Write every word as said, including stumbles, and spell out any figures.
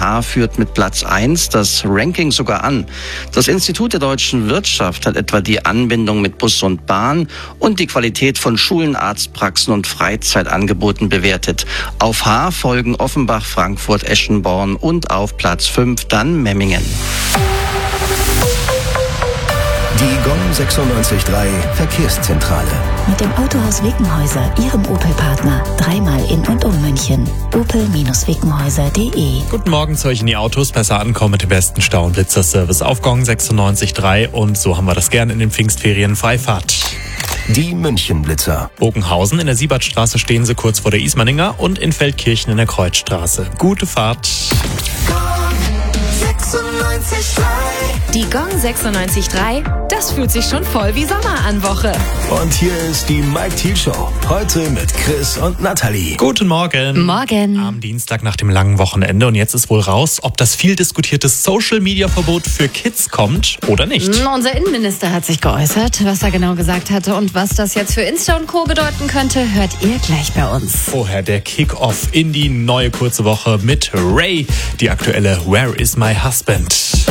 H führt mit Platz eins das Ranking sogar an. Das Institut der deutschen Wirtschaft hat etwa die Anbindung mit Bus und Bahn und die Qualität von Schulen, Arztpraxen und Freizeitangeboten bewertet. Auf H folgen Offenbach, Frankfurt, Eschenborn und auf Platz fünf dann Memmingen. Die Gong sechsundneunzig Komma drei Verkehrszentrale. Mit dem Autohaus Wickenhäuser, Ihrem Opel-Partner. Dreimal in und um München. opel wickenhäuser punkt de. Guten Morgen zu euch in die Autos. Besser ankommen mit dem besten Stau- und Blitzerservice auf Gong sechsundneunzig Komma drei. Und so haben wir das gern in den Pfingstferien. Freifahrt. Die München-Blitzer. Bogenhausen, in der Siebertstraße stehen sie kurz vor der Ismaninger und in Feldkirchen in der Kreuzstraße. Gute Fahrt. Die Gong sechsundneunzig Komma drei, das fühlt sich schon voll wie Sommer an Woche. Und hier ist die Mike Thiel Show. Heute mit Chris und Nathalie. Guten Morgen. Morgen. Am Dienstag nach dem langen Wochenende. Und jetzt ist wohl raus, ob das viel diskutierte Social-Media-Verbot für Kids kommt oder nicht. Unser Innenminister hat sich geäußert, was er genau gesagt hatte und was das jetzt für Insta und Co. bedeuten könnte, hört ihr gleich bei uns. Vorher der Kick-Off in die neue kurze Woche mit Ray, die aktuelle Where is my husband?